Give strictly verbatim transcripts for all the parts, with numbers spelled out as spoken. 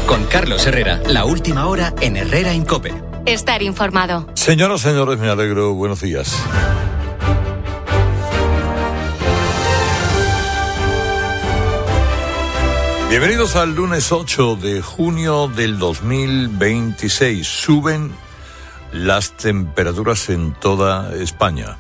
Con Carlos Herrera, la última hora en Herrera en COPE. Estar informado. Señoras, señores, me alegro. Buenos días. Bienvenidos al lunes ocho de junio del dos mil veintiséis. Suben las temperaturas en toda España.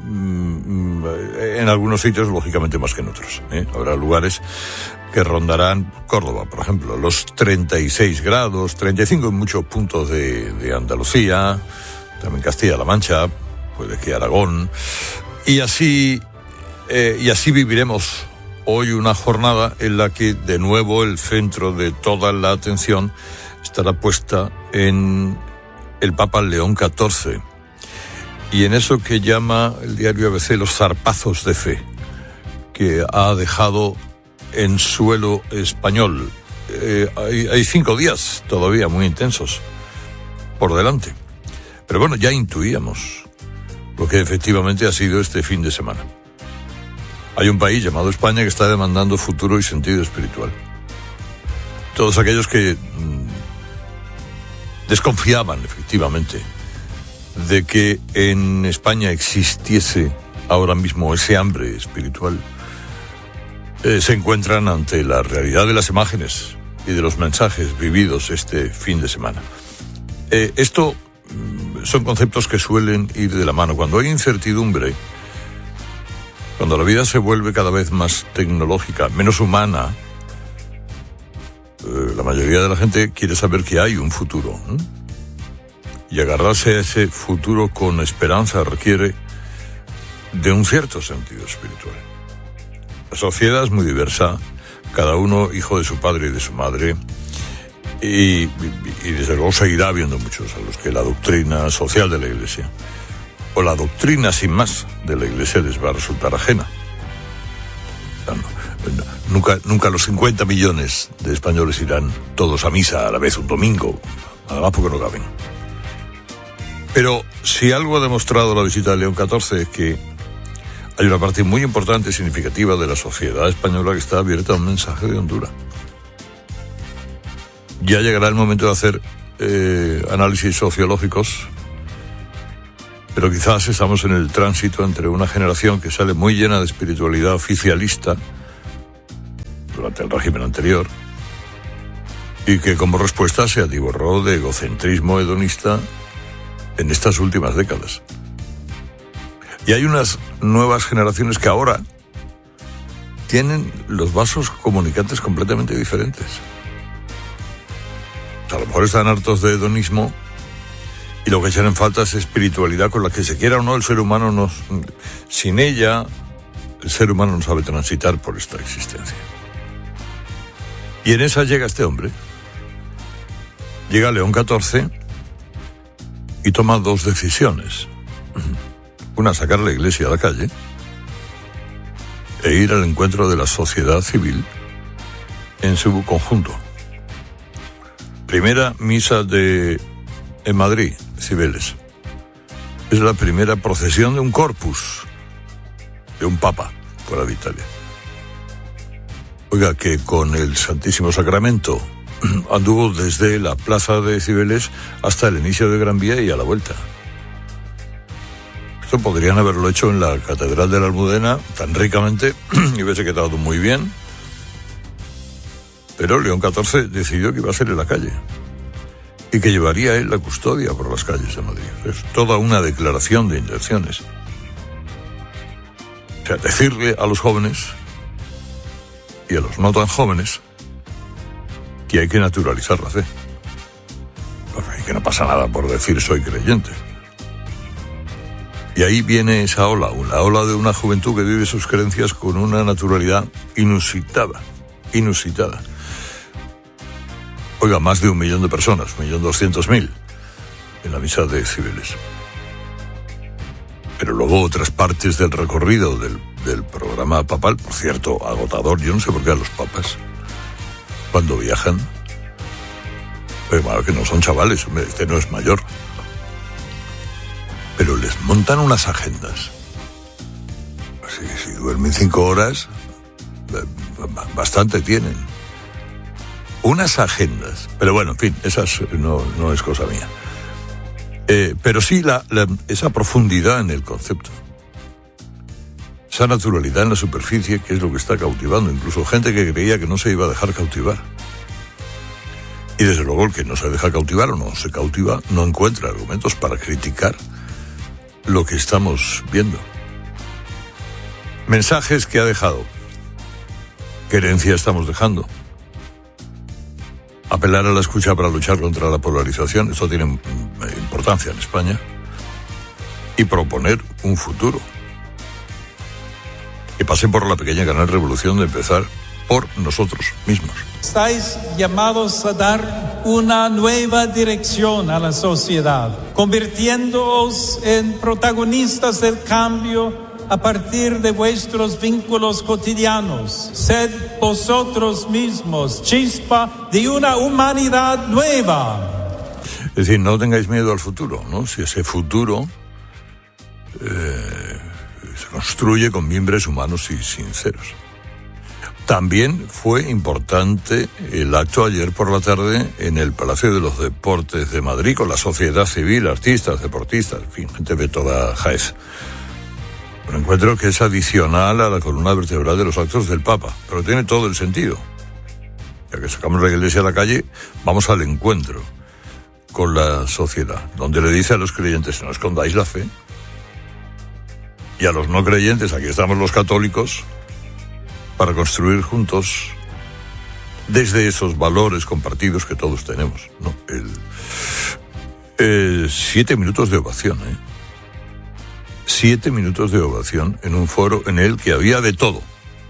En algunos sitios, lógicamente, más que en otros, ¿eh? Habrá lugares que rondarán, Córdoba, por ejemplo, los treinta y seis grados, treinta y cinco en muchos puntos de, de Andalucía, también Castilla-La Mancha, puede que Aragón, y así, eh, y así viviremos hoy una jornada en la que, de nuevo, el centro de toda la atención estará puesta en el Papa León catorce. Y en eso que llama el diario A B C los zarpazos de fe que ha dejado en suelo español. Eh, hay, hay cinco días todavía muy intensos por delante. Pero bueno, ya intuíamos lo que efectivamente ha sido este fin de semana. Hay un país llamado España que está demandando futuro y sentido espiritual. Todos aquellos que mmm, desconfiaban efectivamente de que en España existiese ahora mismo ese hambre espiritual, eh, se encuentran ante la realidad de las imágenes y de los mensajes vividos este fin de semana. Eh, esto mm, son conceptos que suelen ir de la mano. Cuando hay incertidumbre, cuando la vida se vuelve cada vez más tecnológica, menos humana, eh, la mayoría de la gente quiere saber que hay un futuro, ¿eh? Y agarrarse a ese futuro con esperanza requiere de un cierto sentido espiritual. La sociedad es muy diversa, cada uno hijo de su padre y de su madre, y, y, y desde luego seguirá habiendo muchos a los que la doctrina social de la Iglesia, o la doctrina sin más de la Iglesia, les va a resultar ajena. No, no, nunca, nunca los cincuenta millones de españoles irán todos a misa a la vez un domingo, nada más porque no caben. Pero si algo ha demostrado la visita de León catorce es que hay una parte muy importante y significativa de la sociedad española que está abierta a un mensaje de hondura. Ya llegará el momento de hacer eh, análisis sociológicos, pero quizás estamos en el tránsito entre una generación que sale muy llena de espiritualidad oficialista durante el régimen anterior y que como respuesta se atiborró de egocentrismo hedonista en estas últimas décadas. Y hay unas nuevas generaciones que ahora tienen los vasos comunicantes completamente diferentes. A lo mejor están hartos de hedonismo y lo que echan en falta es espiritualidad con la que, se quiera o no, el ser humano no, sin ella, el ser humano no sabe transitar por esta existencia. Y en esa llega este hombre. Llega León catorce y toma dos decisiones. Una, sacar la Iglesia a la calle e ir al encuentro de la sociedad civil en su conjunto. Primera misa de en Madrid, Cibeles. Es la primera procesión de un corpus, de un papa, fuera de Italia. Oiga, que con el Santísimo Sacramento anduvo desde la plaza de Cibeles hasta el inicio de Gran Vía y a la vuelta. Esto podrían haberlo hecho en la Catedral de la Almudena tan ricamente y hubiese quedado muy bien, pero León catorce decidió que iba a ser en la calle y que llevaría él la custodia por las calles de Madrid. Es toda una declaración de intenciones. O sea, decirle a los jóvenes y a los no tan jóvenes que hay que naturalizar la fe. Y que no pasa nada por decir soy creyente. Y ahí viene esa ola, la ola de una juventud que vive sus creencias con una naturalidad inusitada, inusitada. Oiga, más de un millón de personas, un millón doscientos mil, en la misa de Cibeles. Pero luego otras partes del recorrido del, del programa papal, por cierto, agotador, yo no sé por qué a los papas, cuando viajan, pues bueno, que no son chavales, hombre, este no es mayor, pero les montan unas agendas. Así que si duermen cinco horas, bastante tienen. unas agendas. Pero bueno, en fin, esas no, no es cosa mía. Eh, pero sí la, la, esa profundidad en el concepto. Esa naturalidad en la superficie, que es lo que está cautivando. Incluso gente que creía que no se iba a dejar cautivar. Y desde luego el que no se deja cautivar o no se cautiva no encuentra argumentos para criticar lo que estamos viendo. Mensajes que ha dejado. ¿Qué herencia estamos dejando? Apelar a la escucha para luchar contra la polarización, esto tiene importancia en España. Y proponer un futuro. Que pase por la pequeña gran revolución de empezar por nosotros mismos. Estáis llamados a dar una nueva dirección a la sociedad, convirtiéndoos en protagonistas del cambio a partir de vuestros vínculos cotidianos. Sed vosotros mismos chispa de una humanidad nueva. Es decir, no tengáis miedo al futuro, ¿no? Si ese futuro eh, se construye con miembros humanos y sinceros. También fue importante el acto ayer por la tarde en el Palacio de los Deportes de Madrid con la sociedad civil, artistas, deportistas, en fin, gente de toda Jaez. Un encuentro que es adicional a la columna vertebral de los actos del Papa, pero tiene todo el sentido. Ya que sacamos la iglesia a la calle, vamos al encuentro con la sociedad, donde le dice a los creyentes, no escondáis la fe, y a los no creyentes, aquí estamos los católicos, para construir juntos desde esos valores compartidos que todos tenemos, ¿no? El, eh, siete minutos de ovación, ¿eh? Siete minutos de ovación en un foro en el que había de todo.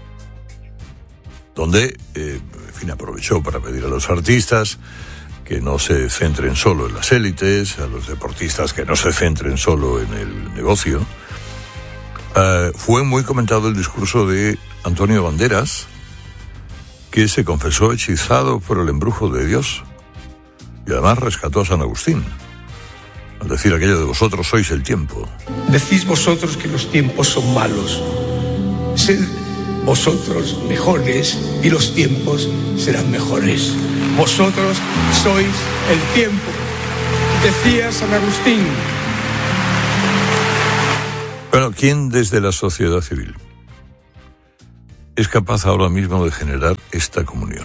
Donde, eh, en fin, aprovechó para pedir a los artistas que no se centren solo en las élites, a los deportistas que no se centren solo en el negocio. Uh, fue muy comentado el discurso de Antonio Banderas, que se confesó hechizado por el embrujo de Dios y además rescató a San Agustín al decir aquello de vosotros sois el tiempo. Decís vosotros que los tiempos son malos. Sed vosotros mejores y los tiempos serán mejores. Vosotros sois el tiempo, decía San Agustín. Bueno, ¿quién desde la sociedad civil es capaz ahora mismo de generar esta comunión?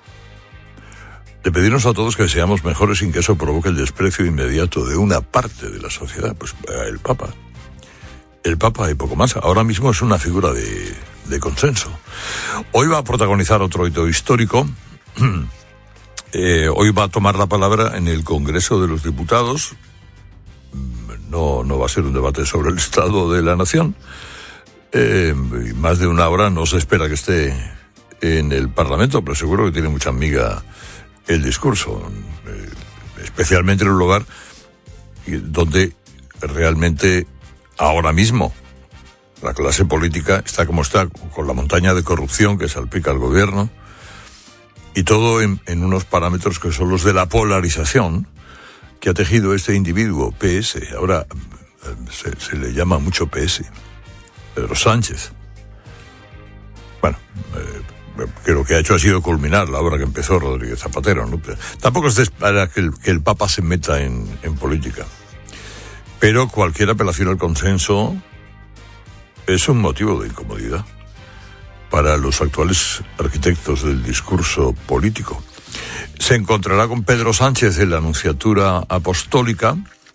De pedirnos a todos que seamos mejores sin que eso provoque el desprecio inmediato de una parte de la sociedad. Pues el Papa. El Papa y poco más. Ahora mismo es una figura de, de consenso. Hoy va a protagonizar otro hito histórico. eh, hoy va a tomar la palabra en el Congreso de los Diputados. No, no va a ser un debate sobre el estado de la nación. Eh, más de una hora no se espera que esté en el Parlamento, pero seguro que tiene mucha amiga el discurso, eh, especialmente en un lugar donde realmente ahora mismo la clase política está como está, con la montaña de corrupción que salpica al gobierno, y todo en, en unos parámetros que son los de la polarización que ha tejido este individuo, P S, ahora se, se le llama mucho P S, Pedro Sánchez. Bueno, eh, que lo que ha hecho ha sido culminar la obra que empezó Rodríguez Zapatero, ¿no? Tampoco es de esperar que el, que el Papa se meta en, en política, pero cualquier apelación al consenso es un motivo de incomodidad para los actuales arquitectos del discurso político. Se encontrará con Pedro Sánchez en la Anunciatura Apostólica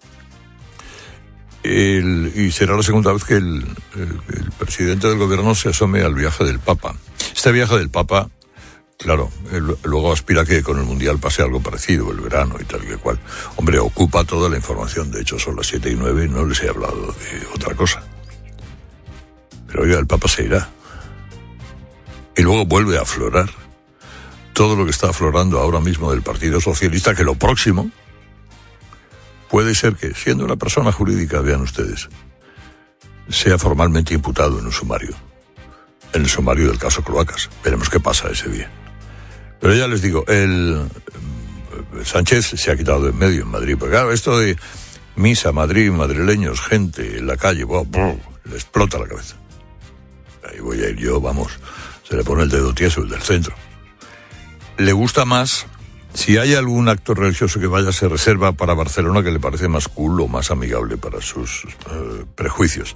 el, y será la segunda vez que el, el, el presidente del gobierno se asome al viaje del Papa. Este viaje del Papa, claro, él, luego aspira que con el Mundial pase algo parecido, el verano y tal que cual. Hombre, ocupa toda la información, de hecho son las siete y nueve y no les he hablado de otra cosa. Pero oiga, el Papa se irá. Y luego vuelve a aflorar todo lo que está aflorando ahora mismo del Partido Socialista, que lo próximo puede ser que, siendo una persona jurídica, vean ustedes, sea formalmente imputado en un sumario, en el sumario del caso Cloacas. Veremos qué pasa ese día. Pero ya les digo, el Sánchez se ha quitado de en medio en Madrid, porque claro, esto de misa, Madrid, madrileños, gente en la calle, wow, wow, le explota la cabeza. Ahí voy a ir yo, vamos, se le pone el dedo tieso, el del centro. le gusta más, si hay algún acto religioso que vaya, se reserva para Barcelona, que le parece más cool o más amigable para sus eh, prejuicios.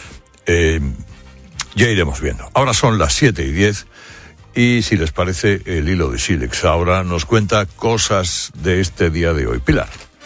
Eh, ya iremos viendo. Ahora son las siete y diez y, si les parece, el hilo de Sílex ahora nos cuenta cosas de este día de hoy. Pilar.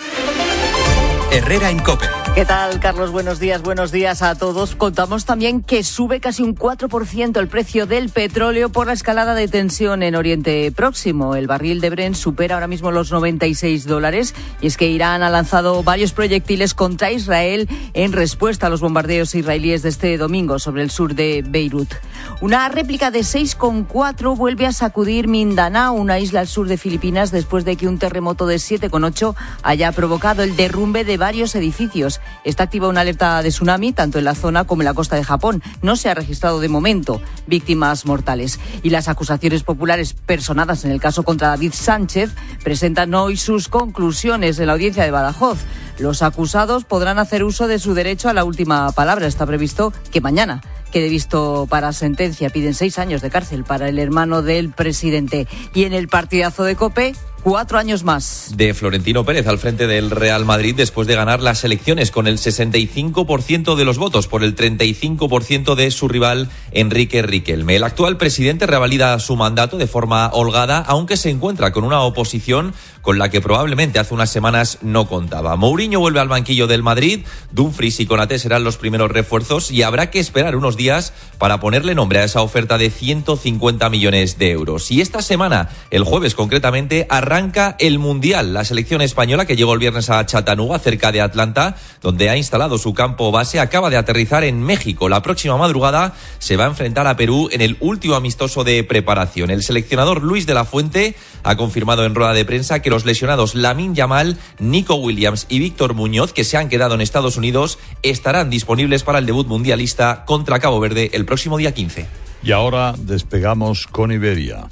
Herrera en COPE. ¿Qué tal, Carlos? Buenos días, buenos días a todos. Contamos también que sube casi un cuatro por ciento el precio del petróleo por la escalada de tensión en Oriente Próximo. El barril de Brent supera ahora mismo los noventa y seis dólares y es que Irán ha lanzado varios proyectiles contra Israel en respuesta a los bombardeos israelíes de este domingo sobre el sur de Beirut. Una réplica de seis coma cuatro vuelve a sacudir Mindanao, una isla al sur de Filipinas, después de que un terremoto de siete coma ocho haya provocado el derrumbe de varios edificios. Está activa una alerta de tsunami tanto en la zona como en la costa de Japón. No se ha registrado de momento víctimas mortales. Y las acusaciones populares personadas en el caso contra David Sánchez presentan hoy sus conclusiones en la audiencia de Badajoz. Los acusados podrán hacer uso de su derecho a la última palabra. Está previsto que mañana quede visto para sentencia. Piden seis años de cárcel para el hermano del presidente. Y en el partidazo de COPE, cuatro años más. De Florentino Pérez al frente del Real Madrid después de ganar las elecciones con el sesenta y cinco por ciento de los votos por el treinta y cinco por ciento de su rival Enrique Riquelme. El actual presidente revalida su mandato de forma holgada, aunque se encuentra con una oposición con la que probablemente hace unas semanas no contaba. Mourinho vuelve al banquillo del Madrid, Dumfries y Konaté serán los primeros refuerzos y habrá que esperar unos días para ponerle nombre a esa oferta de ciento cincuenta millones de euros. Y esta semana, el jueves concretamente, arranca el Mundial. La selección española, que llegó el viernes a Chattanooga, cerca de Atlanta, donde ha instalado su campo base, acaba de aterrizar en México. La próxima madrugada se va a enfrentar a Perú en el último amistoso de preparación. El seleccionador Luis de la Fuente ha confirmado en rueda de prensa que los lesionados Lamine Yamal, Nico Williams y Víctor Muñoz, que se han quedado en Estados Unidos, estarán disponibles para el debut mundialista contra Cabo Verde el próximo día quince. Y ahora despegamos con Iberia.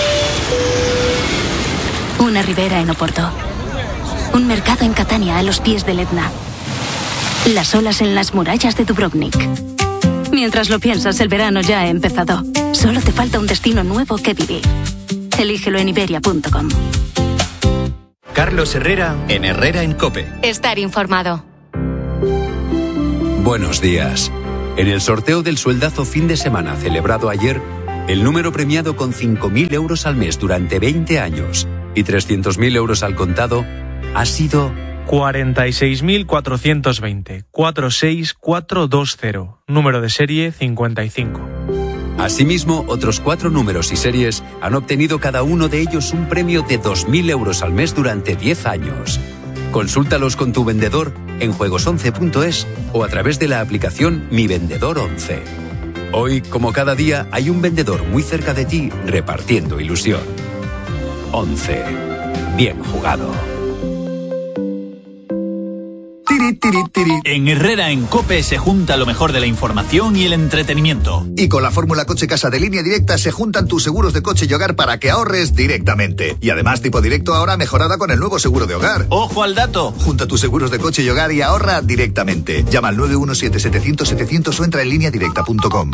Una ribera en Oporto. Un mercado en Catania a los pies del Etna. Las olas en las murallas de Dubrovnik. Mientras lo piensas, el verano ya ha empezado. Solo te falta un destino nuevo que vivir. Elígelo en iberia punto com. Carlos Herrera en Herrera en COPE. Estar informado. Buenos días. En el sorteo del sueldazo fin de semana celebrado ayer, el número premiado con cinco mil euros al mes durante veinte años y trescientos mil euros al contado ha sido cuarenta y seis mil cuatrocientos veinte, cuatro seis cuatro dos cero, número de serie cincuenta y cinco. Asimismo, otros cuatro números y series han obtenido cada uno de ellos un premio de dos mil euros al mes durante diez años. Consúltalos con tu vendedor en juegos once punto es o a través de la aplicación Mi Vendedor once. Hoy, como cada día, hay un vendedor muy cerca de ti repartiendo ilusión. once. Bien jugado. En Herrera en COPE se junta lo mejor de la información y el entretenimiento. Y con la fórmula Coche Casa de Línea Directa se juntan tus seguros de coche y hogar para que ahorres directamente. Y además Tipo Directo ahora mejorada con el nuevo seguro de hogar. ¡Ojo al dato! Junta tus seguros de coche y hogar y ahorra directamente. Llama al nueve uno siete siete cero cero setecientos o entra en línea directa punto com.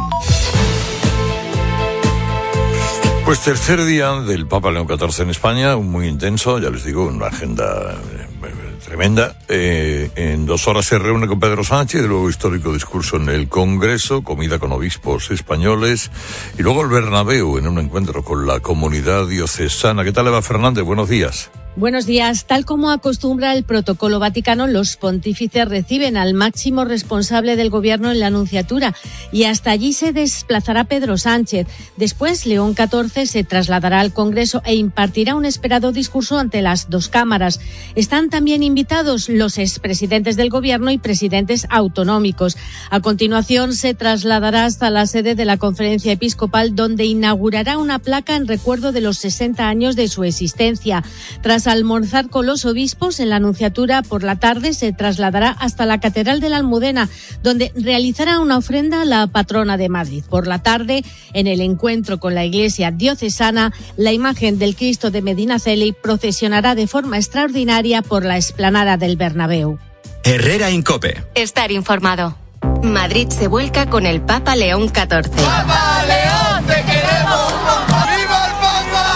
Pues tercer día del Papa León catorce en España, muy intenso, ya les digo, una agenda tremenda. Eh, en dos horas se reúne con Pedro Sánchez, luego histórico discurso en el Congreso, comida con obispos españoles, y luego el Bernabéu en un encuentro con la comunidad diocesana. ¿Qué tal, Eva Fernández? Buenos días. Buenos días. Tal como acostumbra el protocolo vaticano, los pontífices reciben al máximo responsable del gobierno en la Nunciatura y hasta allí se desplazará Pedro Sánchez. Después, León catorce se trasladará al Congreso e impartirá un esperado discurso ante las dos cámaras. Están también invitados los expresidentes del gobierno y presidentes autonómicos. A continuación, se trasladará hasta la sede de la Conferencia Episcopal, donde inaugurará una placa en recuerdo de los sesenta años de su existencia. Tras almorzar con los obispos en la Nunciatura por la tarde, se trasladará hasta la Catedral de la Almudena, donde realizará una ofrenda a la patrona de Madrid. Por la tarde, en el encuentro con la Iglesia diocesana, la imagen del Cristo de Medinaceli procesionará de forma extraordinaria por la explanada del Bernabéu. Herrera en COPE. Estar informado. Madrid se vuelca con el Papa León catorce. ¡Papa León, te queremos! ¡Viva el Papa! Y en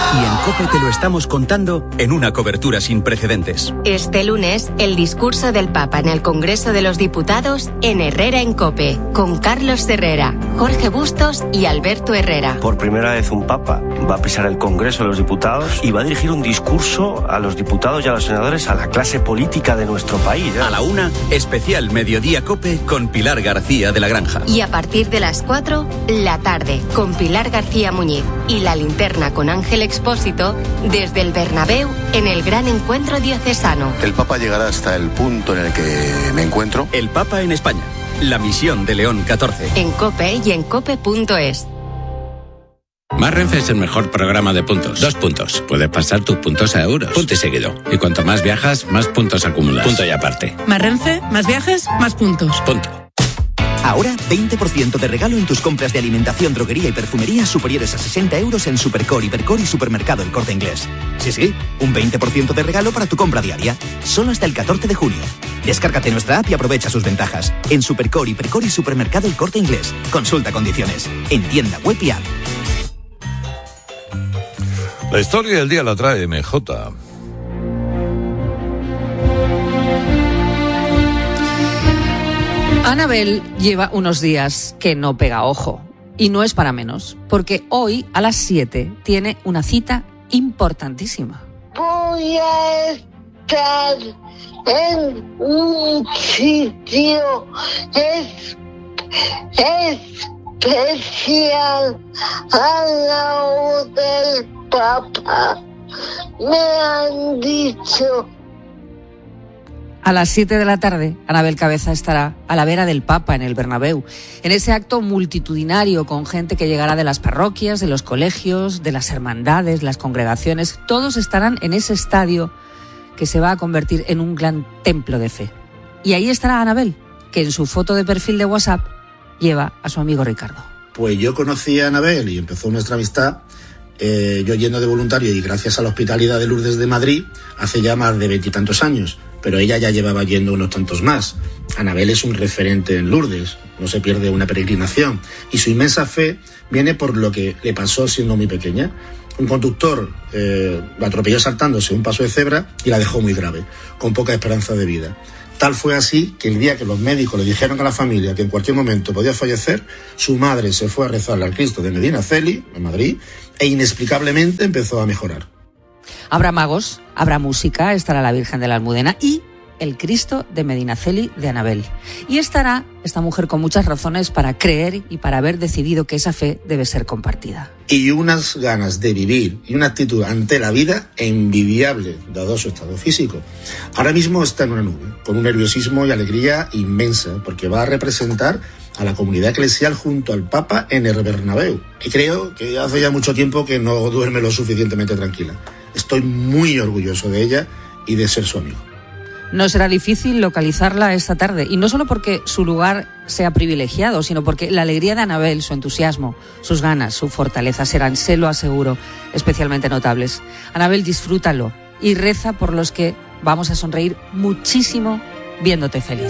COPE te lo estamos contando en una cobertura sin precedentes. Este lunes, el discurso del Papa en el Congreso de los Diputados en Herrera en COPE, con Carlos Herrera, Jorge Bustos y Alberto Herrera. Por primera vez un Papa va a pisar el Congreso de los Diputados y va a dirigir un discurso a los diputados y a los senadores, a la clase política de nuestro país. ¿eh? A la una, especial Mediodía COPE con Pilar García de la Granja. Y a partir de las cuatro, la tarde, con Pilar García Muñiz y La Linterna con Ángel Expósito, desde el Bernabéu en el gran encuentro diocesano. El Papa llegará hasta el punto en el que me encuentro. El Papa en España. La misión de León catorce. En COPE y en cope punto es. Más Renfe es el mejor programa de puntos. Dos puntos. Puedes pasar tus puntos a euros. Punto y seguido. Y cuanto más viajas, más puntos acumulas. Punto y aparte. Más Renfe, más viajes, más puntos. Punto. Ahora, veinte por ciento de regalo en tus compras de alimentación, droguería y perfumería superiores a sesenta euros en Supercore, Hipercore y Supermercado El Corte Inglés. Sí, sí, un veinte por ciento de regalo para tu compra diaria. Solo hasta el catorce de junio. Descárgate nuestra app y aprovecha sus ventajas. En Supercore, Hipercore y Supermercado El Corte Inglés. Consulta condiciones. En tienda web y app. La historia del día la trae M J. Anabel lleva unos días que no pega ojo. Y no es para menos, porque hoy a las siete tiene una cita importantísima. Voy a estar en un sitio es, especial al lado del Papa. Me han dicho. A las siete de la tarde, Anabel Cabeza estará a la vera del Papa en el Bernabéu, en ese acto multitudinario con gente que llegará de las parroquias, de los colegios, de las hermandades, las congregaciones. Todos estarán en ese estadio que se va a convertir en un gran templo de fe. Y ahí estará Anabel, que en su foto de perfil de WhatsApp lleva a su amigo Ricardo. Pues yo conocí a Anabel y empezó nuestra amistad, eh, yo yendo de voluntario y gracias a la Hospitalidad de Lourdes de Madrid, hace ya más de veintitantos años. Pero ella ya llevaba yendo unos tantos más. Anabel es un referente en Lourdes, no se pierde una peregrinación. Y su inmensa fe viene por lo que le pasó siendo muy pequeña. Un conductor eh, la atropelló saltándose un paso de cebra y la dejó muy grave, con poca esperanza de vida. Tal fue así que el día que los médicos le dijeron a la familia que en cualquier momento podía fallecer, su madre se fue a rezarle al Cristo de Medinaceli, en Madrid, e inexplicablemente empezó a mejorar. Habrá magos, habrá música, estará la Virgen de la Almudena y el Cristo de Medinaceli de Anabel. Y estará esta mujer con muchas razones para creer y para haber decidido que esa fe debe ser compartida. Y unas ganas de vivir y una actitud ante la vida envidiable, dado su estado físico. Ahora mismo está en una nube, con un nerviosismo y alegría inmensa, porque va a representar a la comunidad eclesial junto al Papa en el Bernabéu. Y creo que hace ya mucho tiempo que no duerme lo suficientemente tranquila. Estoy muy orgulloso de ella y de ser su amigo. No será difícil localizarla esta tarde, y no solo porque su lugar sea privilegiado, sino porque la alegría de Anabel, su entusiasmo, sus ganas, su fortaleza serán, se lo aseguro, especialmente notables. Anabel, disfrútalo y reza por los que vamos a sonreír muchísimo viéndote feliz.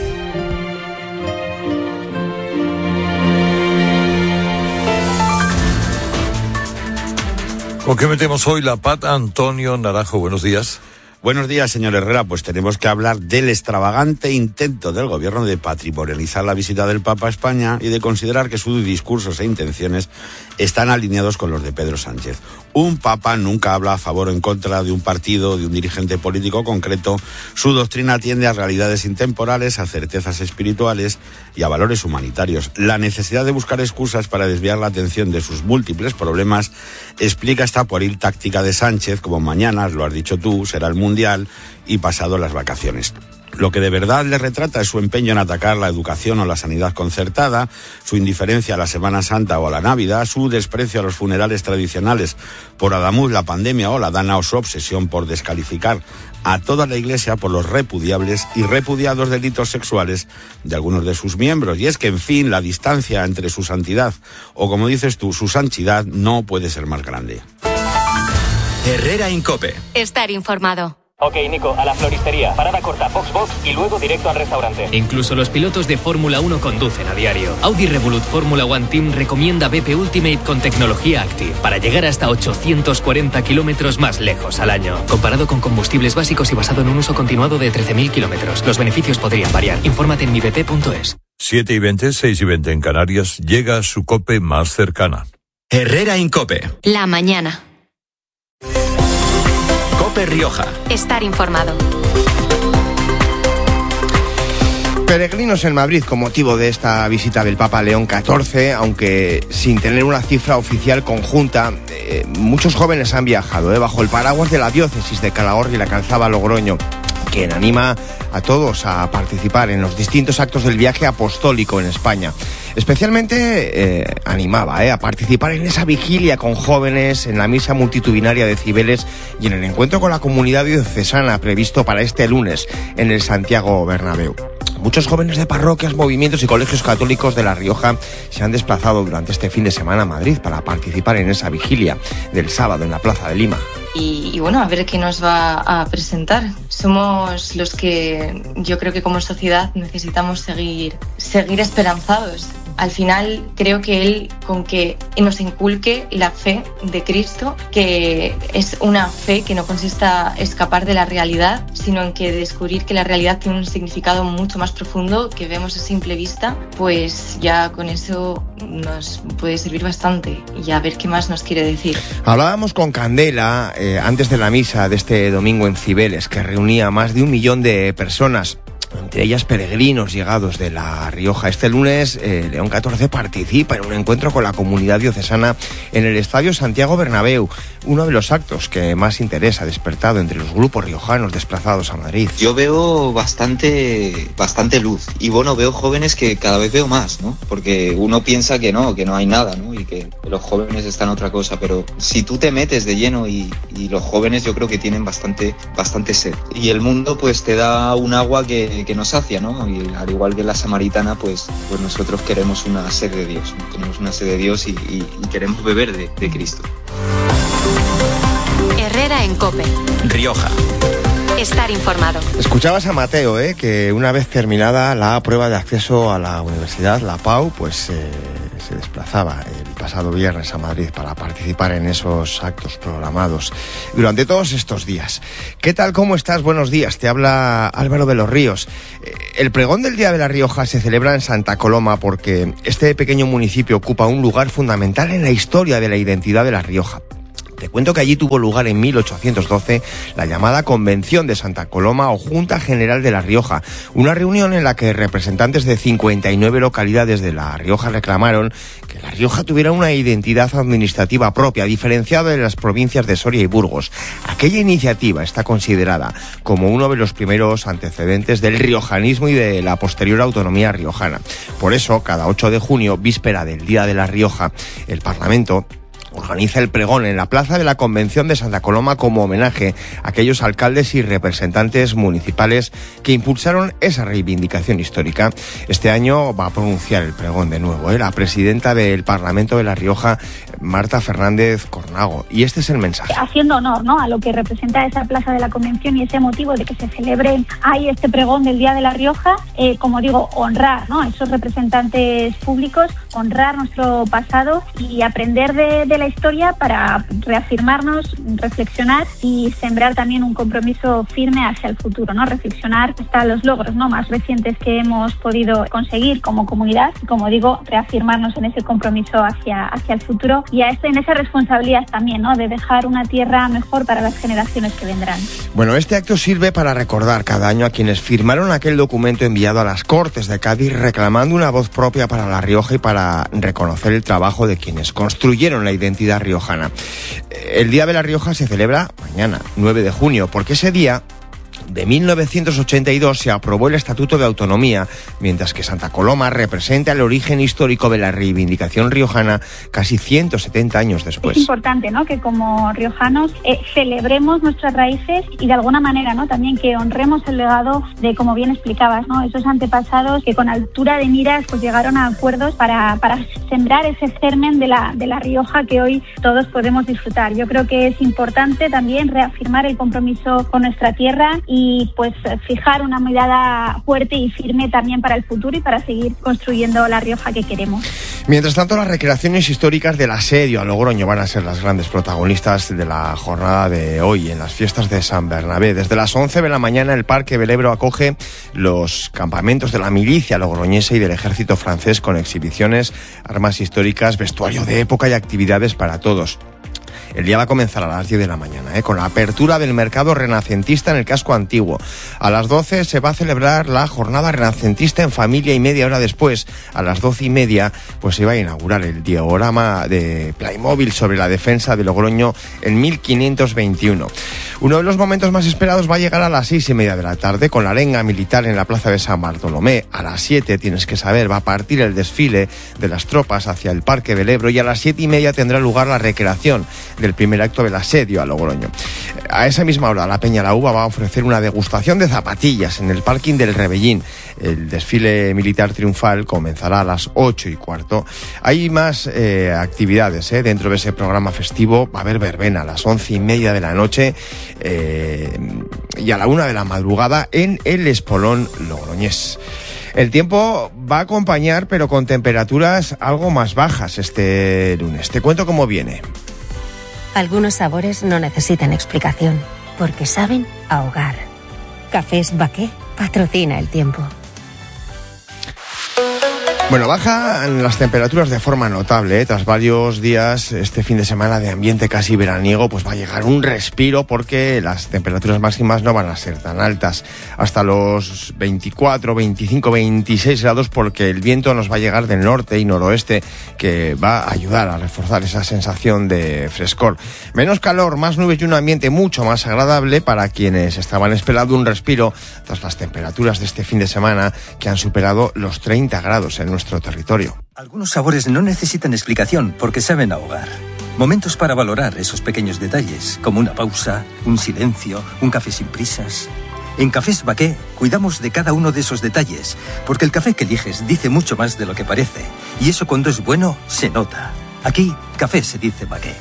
¿Con qué metemos hoy la pata? Antonio Naranjo, buenos días. Buenos días, señor Herrera. Pues tenemos que hablar del extravagante intento del gobierno de patrimonializar la visita del Papa a España y de considerar que sus discursos e intenciones están alineados con los de Pedro Sánchez. Un Papa nunca habla a favor o en contra de un partido, de un dirigente político concreto. Su doctrina tiende a realidades intemporales, a certezas espirituales y a valores humanitarios. La necesidad de buscar excusas para desviar la atención de sus múltiples problemas explica esta pueril táctica de Sánchez, como mañana, lo has dicho tú, será el Mundial y pasado las vacaciones. Lo que de verdad le retrata es su empeño en atacar la educación o la sanidad concertada, su indiferencia a la Semana Santa o a la Navidad, su desprecio a los funerales tradicionales por Adamuz, la pandemia o la Dana, o su obsesión por descalificar a toda la Iglesia por los repudiables y repudiados delitos sexuales de algunos de sus miembros. Y es que, en fin, la distancia entre su santidad o, como dices tú, su sanchidad no puede ser más grande. Herrera en COPE. Estar informado. Ok, Nico, a la floristería, parada corta, box box y luego directo al restaurante. Incluso los pilotos de Fórmula uno conducen a diario. Audi Revolut Fórmula One Team recomienda B P Ultimate con tecnología Active para llegar hasta ochocientos cuarenta kilómetros más lejos al año. Comparado con combustibles básicos y basado en un uso continuado de trece mil kilómetros. Los beneficios podrían variar. Infórmate en mi b p punto es. siete y veinte, seis y veinte en Canarias, llega su COPE más cercana. Herrera en COPE. La mañana. COPE Rioja. Estar informado. Peregrinos en Madrid con motivo de esta visita del Papa León catorce, aunque sin tener una cifra oficial conjunta. Eh, muchos jóvenes han viajado eh, bajo el paraguas de la diócesis de Calahorra y la Calzada Logroño, quien anima a todos a participar en los distintos actos del viaje apostólico en España. Especialmente eh, animaba eh, a participar en esa vigilia con jóvenes, en la misa multitudinaria de Cibeles y en el encuentro con la comunidad diocesana previsto para este lunes en el Santiago Bernabéu. Muchos jóvenes de parroquias, movimientos y colegios católicos de La Rioja se han desplazado durante este fin de semana a Madrid para participar en esa vigilia del sábado en la Plaza de Lima. Y, y bueno, a ver qué nos va a presentar. Somos los que yo creo que como sociedad necesitamos seguir, seguir esperanzados. Al final creo que él, con que nos inculque la fe de Cristo, que es una fe que no consista en escapar de la realidad, sino en que descubrir que la realidad tiene un significado mucho más profundo que vemos a simple vista, pues ya con eso nos puede servir bastante y a ver qué más nos quiere decir. Hablábamos con Candela eh, antes de la misa de este domingo en Cibeles, que reunía a más de un millón de personas, entre ellas peregrinos llegados de La Rioja. Este lunes, eh, León catorce participa en un encuentro con la comunidad diocesana en el Estadio Santiago Bernabéu, uno de los actos que más interés ha despertado entre los grupos riojanos desplazados a Madrid. Yo veo bastante, bastante luz y bueno, veo jóvenes que cada vez veo más, ¿no? Porque uno piensa que no, que no hay nada, ¿no? Y que los jóvenes están otra cosa, pero si tú te metes de lleno y, y los jóvenes yo creo que tienen bastante, bastante sed. Y el mundo pues te da un agua que que nos sacia, ¿no? Y al igual que la samaritana, pues, pues nosotros queremos una sed de Dios, ¿no? Tenemos una sed de Dios y, y, y queremos beber de, de Cristo. Herrera en COPE. Rioja. Estar informado. Escuchabas a Mateo, ¿eh? Que una vez terminada la prueba de acceso a la universidad, la PAU, pues eh, se desplazaba el pasado viernes a Madrid para participar en esos actos programados durante todos estos días. ¿Qué tal? ¿Cómo estás? Buenos días. Te habla Álvaro de los Ríos. El pregón del Día de La Rioja se celebra en Santa Coloma porque este pequeño municipio ocupa un lugar fundamental en la historia de la identidad de La Rioja. Te cuento que allí tuvo lugar en mil ochocientos doce la llamada Convención de Santa Coloma o Junta General de La Rioja, una reunión en la que representantes de cincuenta y nueve localidades de La Rioja reclamaron que La Rioja tuviera una identidad administrativa propia, diferenciada de las provincias de Soria y Burgos. Aquella iniciativa está considerada como uno de los primeros antecedentes del riojanismo y de la posterior autonomía riojana. Por eso, cada ocho de junio, víspera del Día de La Rioja, el Parlamento organiza el pregón en la plaza de la Convención de Santa Coloma como homenaje a aquellos alcaldes y representantes municipales que impulsaron esa reivindicación histórica. Este año va a pronunciar el pregón de nuevo, ¿eh? la presidenta del Parlamento de La Rioja, Marta Fernández Cornago. Y este es el mensaje. Haciendo honor, ¿no?, a lo que representa esa plaza de la Convención y ese motivo de que se celebre ahí este pregón del Día de La Rioja, eh, como digo, honrar, ¿no?, a esos representantes públicos, honrar nuestro pasado y aprender de, de la historia para reafirmarnos, reflexionar y sembrar también un compromiso firme hacia el futuro, ¿no? Reflexionar hasta los logros, ¿no?, más recientes que hemos podido conseguir como comunidad y, como digo, reafirmarnos en ese compromiso hacia, hacia el futuro y a este, en esa responsabilidad también, ¿no?, de dejar una tierra mejor para las generaciones que vendrán. Bueno, este acto sirve para recordar cada año a quienes firmaron aquel documento enviado a las Cortes de Cádiz reclamando una voz propia para La Rioja y para reconocer el trabajo de quienes construyeron la identidad riojana. El Día de La Rioja se celebra mañana, nueve de junio, porque ese día de mil novecientos ochenta y dos se aprobó el Estatuto de Autonomía, mientras que Santa Coloma representa el origen histórico de la reivindicación riojana casi ciento setenta años después. Es importante, ¿no?, que como riojanos eh, celebremos nuestras raíces y de alguna manera, ¿no?, también que honremos el legado de, como bien explicabas, ¿no?, esos antepasados que con altura de miras pues llegaron a acuerdos para, para sembrar ese germen de la, de la Rioja que hoy todos podemos disfrutar. Yo creo que es importante también reafirmar el compromiso con nuestra tierra y pues fijar una mirada fuerte y firme también para el futuro y para seguir construyendo la Rioja que queremos. Mientras tanto, las recreaciones históricas del asedio a Logroño van a ser las grandes protagonistas de la jornada de hoy en las fiestas de San Bernabé. Desde las once de la mañana el Parque del Ebro acoge los campamentos de la milicia logroñesa y del ejército francés con exhibiciones, armas históricas, vestuario de época y actividades para todos. El día va a comenzar a las diez de la mañana, ¿eh? con la apertura del mercado renacentista en el casco antiguo. A las doce se va a celebrar la jornada renacentista en familia y media hora después, a las doce y media, pues se va a inaugurar el diorama de Playmobil sobre la defensa de Logroño en mil quinientos veintiuno. Uno de los momentos más esperados va a llegar a las seis y media de la tarde con la arenga militar en la plaza de San Bartolomé. A las siete, tienes que saber, va a partir el desfile de las tropas hacia el Parque del Ebro y a las siete y media tendrá lugar la recreación del primer acto del asedio a Logroño. A esa misma hora, la Peña La Uva va a ofrecer una degustación de zapatillas en el parking del Rebellín. El desfile militar triunfal comenzará a las ocho y cuarto. Hay más eh, actividades eh, dentro de ese programa festivo. Va a haber verbena a las once y media de la noche eh, y a la una de la madrugada en el Espolón logroñés. El tiempo va a acompañar, pero con temperaturas algo más bajas este lunes. Te cuento cómo viene. Algunos sabores no necesitan explicación, porque saben a hogar. Cafés Baqué patrocina el tiempo. Bueno, bajan las temperaturas de forma notable, ¿eh? Tras varios días, este fin de semana de ambiente casi veraniego, pues va a llegar un respiro porque las temperaturas máximas no van a ser tan altas, hasta los veinticuatro, veinticinco, veintiséis grados, porque el viento nos va a llegar del norte y noroeste, que va a ayudar a reforzar esa sensación de frescor. Menos calor, más nubes y un ambiente mucho más agradable para quienes estaban esperando un respiro tras las temperaturas de este fin de semana que han superado los treinta grados en nuestro territorio. Algunos sabores no necesitan explicación porque saben a hogar. Momentos para valorar esos pequeños detalles, como una pausa, un silencio, un café sin prisas. En Cafés Baqué cuidamos de cada uno de esos detalles, porque el café que eliges dice mucho más de lo que parece. Y eso cuando es bueno, se nota. Aquí, café se dice Baqué.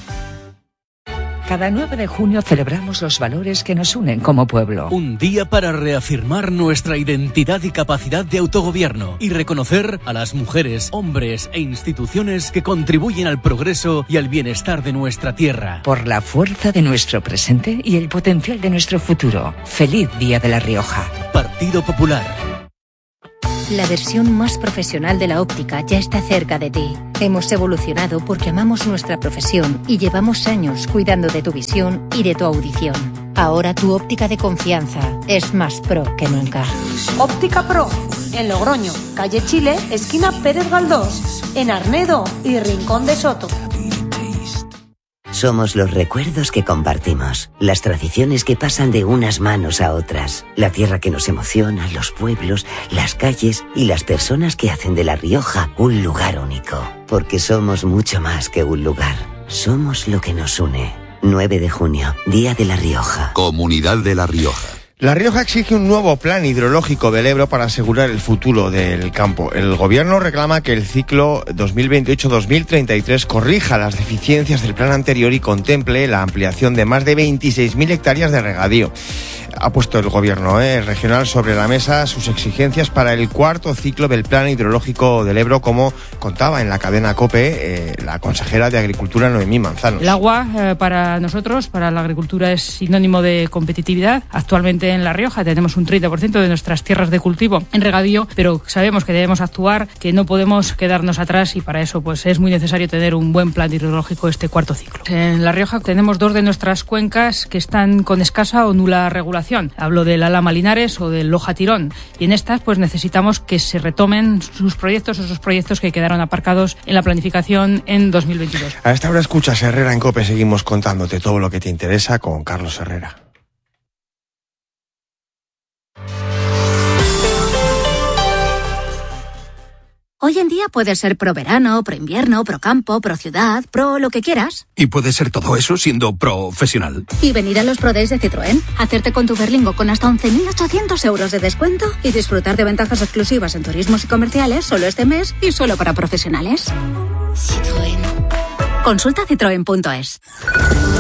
Cada nueve de junio celebramos los valores que nos unen como pueblo. Un día para reafirmar nuestra identidad y capacidad de autogobierno y reconocer a las mujeres, hombres e instituciones que contribuyen al progreso y al bienestar de nuestra tierra. Por la fuerza de nuestro presente y el potencial de nuestro futuro. Feliz Día de La Rioja. Partido Popular. La versión más profesional de la óptica ya está cerca de ti. Hemos evolucionado porque amamos nuestra profesión y llevamos años cuidando de tu visión y de tu audición. Ahora tu óptica de confianza es más pro que nunca. Óptica Pro, en Logroño, calle Chile, esquina Pérez Galdós, en Arnedo y Rincón de Soto. Somos los recuerdos que compartimos, las tradiciones que pasan de unas manos a otras, la tierra que nos emociona, los pueblos, las calles y las personas que hacen de La Rioja un lugar único. Porque somos mucho más que un lugar, somos lo que nos une. nueve de junio, Día de La Rioja. Comunidad de La Rioja. La Rioja exige un nuevo plan hidrológico del Ebro para asegurar el futuro del campo. El gobierno reclama que el ciclo dos mil veintiocho dos mil treinta y tres corrija las deficiencias del plan anterior y contemple la ampliación de más de veintiséis mil hectáreas de regadío. Ha puesto el gobierno eh, regional sobre la mesa sus exigencias para el cuarto ciclo del plan hidrológico del Ebro, como contaba en la cadena COPE eh, la consejera de Agricultura, Noemí Manzanos. El agua eh, para nosotros, para la agricultura, es sinónimo de competitividad. Actualmente en La Rioja tenemos un treinta por ciento de nuestras tierras de cultivo en regadío, pero sabemos que debemos actuar, que no podemos quedarnos atrás y para eso pues es muy necesario tener un buen plan hidrológico este cuarto ciclo. En La Rioja tenemos dos de nuestras cuencas que están con escasa o nula regulación. Hablo del Alhama Linares o del Loja Tirón y en estas pues necesitamos que se retomen sus proyectos, esos proyectos que quedaron aparcados en la planificación en dos mil veintidós. A esta hora escuchas Herrera en COPE, seguimos contándote todo lo que te interesa con Carlos Herrera. Hoy en día puedes ser pro verano, pro invierno, pro campo, pro ciudad, pro lo que quieras. Y puede ser todo eso siendo profesional. Y venir a los Pro Days de Citroën, hacerte con tu Berlingo con hasta once mil ochocientos euros de descuento y disfrutar de ventajas exclusivas en turismos y comerciales solo este mes y solo para profesionales. Citroën. Consulta citroen punto es.